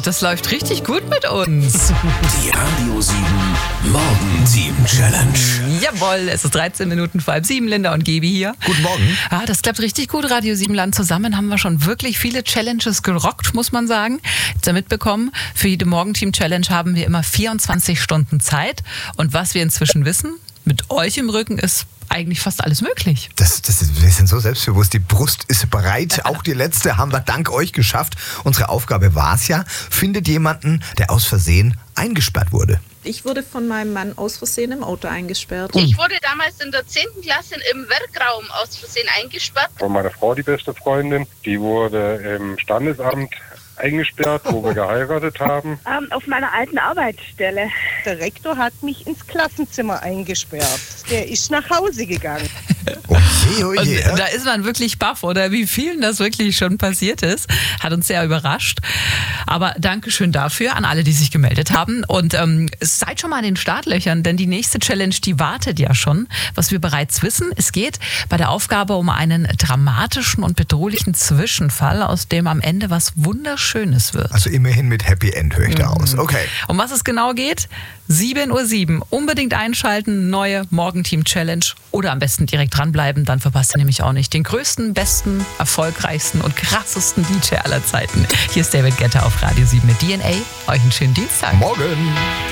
das läuft richtig gut mit uns. Die Radio 7 Morgenteam Challenge. Jawohl, es ist 13 Minuten vor halb 7. Linda und Gaby hier. Guten Morgen. Ja, das klappt richtig gut. Radio 7 Land zusammen haben wir schon wirklich viele Challenges gerockt, muss man sagen. Jetzt ja mitbekommen, für jede Morgenteam-Challenge haben wir immer 24 Stunden Zeit. Und was wir inzwischen wissen, mit euch im Rücken ist eigentlich fast alles möglich. Wir sind so selbstbewusst. Die Brust ist bereit. Auch die letzte haben wir dank euch geschafft. Unsere Aufgabe war es ja, findet jemanden, der aus Versehen eingesperrt wurde. Ich wurde von meinem Mann aus Versehen im Auto eingesperrt. Ich wurde damals in der 10. Klasse im Werkraum aus Versehen eingesperrt. Von meiner Frau, die beste Freundin, die wurde im Standesamt eingesperrt, wo wir geheiratet haben. Auf meiner alten Arbeitsstelle. Der Rektor hat mich ins Klassenzimmer eingesperrt. Der ist nach Hause gegangen. Oh je, oh je. Und da ist man wirklich baff, oder wie vielen das wirklich schon passiert ist. Hat uns sehr überrascht. Aber Dankeschön dafür an alle, die sich gemeldet haben. Und seid schon mal in den Startlöchern, denn die nächste Challenge, die wartet ja schon. Was wir bereits wissen, es geht bei der Aufgabe um einen dramatischen und bedrohlichen Zwischenfall, aus dem am Ende was Wunderschönes wird. Also immerhin mit Happy End höre ich da aus. Okay. Um was es genau geht? 7:07 Uhr. Unbedingt einschalten, neue Morgenteam-Challenge. Oder am besten direkt dranbleiben, dann verpasst ihr nämlich auch nicht den größten, besten, erfolgreichsten und krassesten DJ aller Zeiten. Hier ist David Guetta auf Radio 7 mit DNA. Euch einen schönen Dienstag. Morgen.